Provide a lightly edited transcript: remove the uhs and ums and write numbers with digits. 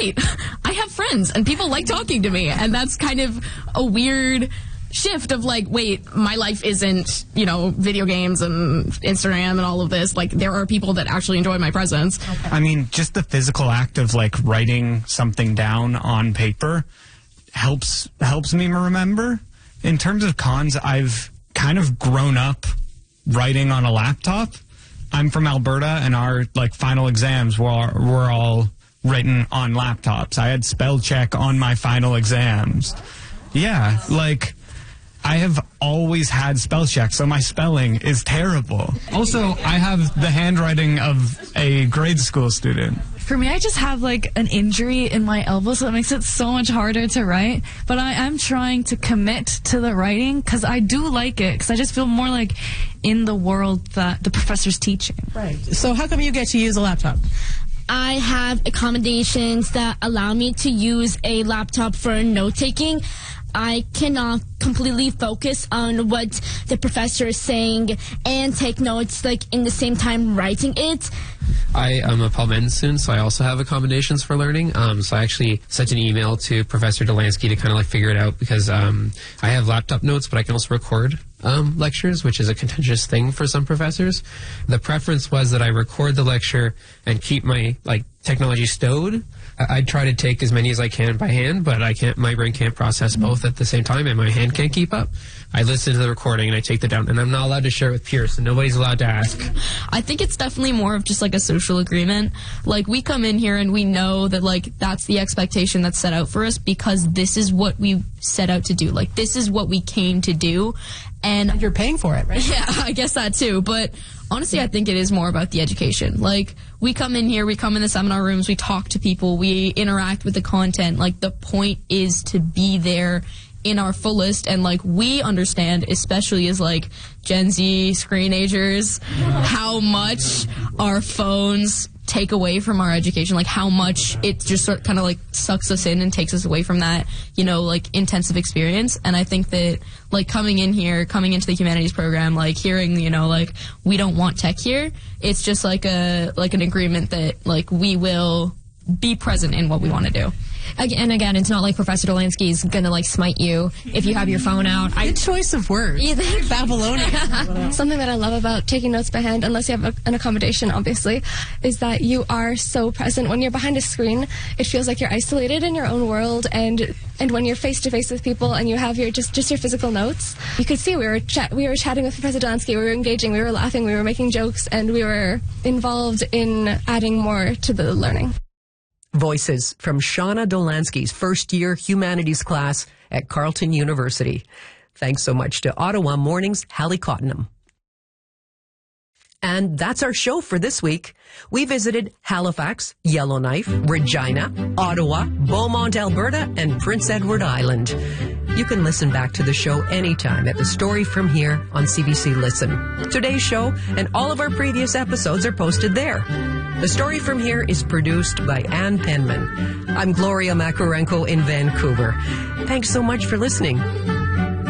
wait, I have friends and people like talking to me. And that's kind of a weird shift of like, wait, my life isn't, video games and Instagram and all of this. Like, there are people that actually enjoy my presence. Okay. I mean, just the physical act of like writing something down on paper helps me remember. In terms of cons, I've kind of grown up writing on a laptop. I'm from Alberta, and our like final exams were all written on laptops. I had spell check on my final exams. Yeah, like I have always had spell check, so my spelling is terrible. Also, I have the handwriting of a grade school student. For me, I just have like an injury in my elbow, so it makes it so much harder to write. But I am trying to commit to the writing because I do like it, because I just feel more like in the world that the professor's teaching. Right. So how come you get to use a laptop? I have accommodations that allow me to use a laptop for note-taking. I cannot completely focus on what the professor is saying and take notes like in the same time writing it. I am a Paul Menton student, so I also have accommodations for learning. So I actually sent an email to Professor Delansky to kind of like figure it out, because I have laptop notes, but I can also record lectures, which is a contentious thing for some professors. The preference was that I record the lecture and keep my like technology stowed. I try to take as many as I can by hand, but I can't. My brain can't process both at the same time, and my hand can't keep up. I listen to the recording and I take that down, and I'm not allowed to share it with peers, and nobody's allowed to ask. I think it's definitely more of just like a social agreement. Like, we come in here and we know that like that's the expectation that's set out for us, because this is what we set out to do. Like, this is what we came to do, and you're paying for it, right? Yeah, I guess that too. But honestly, I think it is more about the education. Like, we come in here, we come in the seminar rooms, we talk to people, we interact with the content. Like, the point is to be there in our fullest, and like we understand, especially as like Gen Z screenagers, how much our phones take away from our education, like how much it just sort of kind of like sucks us in and takes us away from that, like intensive experience. And I think that like coming into the humanities program, like hearing, like we don't want tech here, it's just like an agreement that like we will be present in what we want to do. Again, it's not like Professor Delansky is going to, like, smite you if you have your phone out. Good choice of words. Babylonian. Something that I love about taking notes by hand, unless you have an accommodation, obviously, is that you are so present. When you're behind a screen, it feels like you're isolated in your own world, and when you're face-to-face with people and you have your just your physical notes, you could see we were chatting with Professor Delansky, we were engaging, we were laughing, we were making jokes, and we were involved in adding more to the learning. Voices from Shauna Dolansky's first-year humanities class at Carleton University. Thanks so much to Ottawa Morning's Hallie Cottenham. And that's our show for this week. We visited Halifax, Yellowknife, Regina, Ottawa, Beaumont, Alberta, and Prince Edward Island. You can listen back to the show anytime at The Story From Here on CBC Listen. Today's show and all of our previous episodes are posted there. The Story From Here is produced by Ann Penman. I'm Gloria Makarenko in Vancouver. Thanks so much for listening.